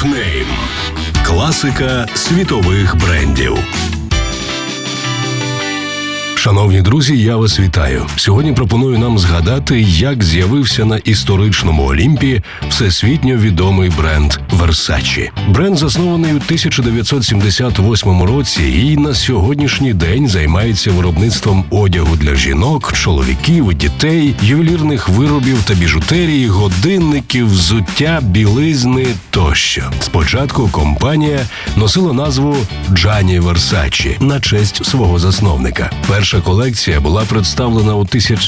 Топ-нейм. Класика світових брендів. Шановні друзі, я вас вітаю. Сьогодні пропоную нам згадати, як з'явився на історичному Олімпі всесвітньо відомий бренд Versace. Бренд заснований у 1978 році і на сьогоднішній день займається виробництвом одягу для жінок, чоловіків, дітей, ювелірних виробів та біжутерії, годинників, взуття, білизни тощо. Спочатку компанія носила назву Gianni Versace на честь свого засновника. Перша колекція була представлена у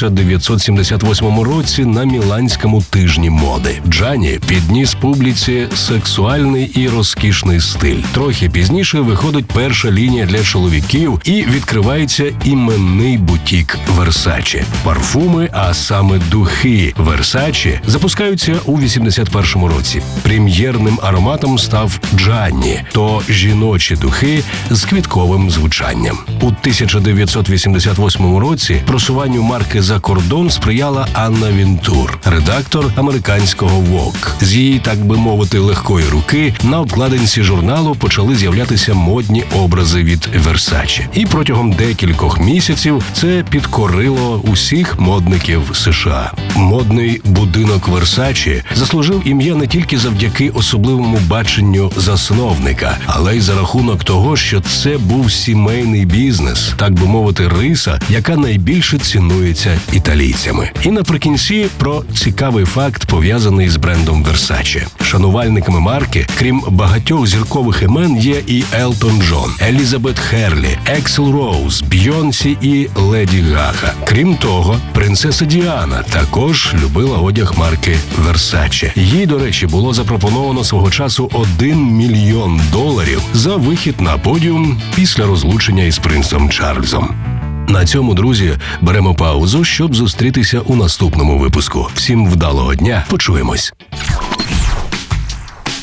1978 році на Міланському тижні моди. Джанні підніс публіці сексуальний і розкішний стиль. Трохи пізніше виходить перша лінія для чоловіків і відкривається іменний бутік Versace. Парфуми, а саме духи Versace, запускаються у 81 році. Прем'єрним ароматом став Джанні, то жіночі духи з квітковим звучанням. У 1988 році просуванню марки за кордон сприяла Анна Вінтур, редактор американського Vogue. З її, так би мовити, легкої руки на обкладинці журналу почали з'являтися модні образи від Versace. І протягом декількох місяців це підкорило усіх модників США. Модний будинок Versace заслужив ім'я не тільки завдяки особливому баченню засновника, але й за рахунок того, що це був сімейний бізнес, так би мовити, риса, яка найбільше цінується італійцями. І наприкінці про цікавий факт, пов'язаний з брендом Versace. Шанувальниками марки, крім багатьох зіркових імен, є і Елтон Джон, Елізабет Херлі, Ексел Роуз, Бйонсі і Леді Гага. Крім того, принцеса Діана також любила одяг марки Versace. Їй, до речі, було запропоновано свого часу $1 мільйон за вихід на подіум після розлучення із принцем Чарльзом. На цьому, друзі, беремо паузу, щоб зустрітися у наступному випуску. Всім вдалого дня, почуємось.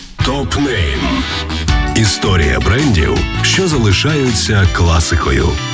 Топ-нейм. Історія брендів, що залишаються класикою.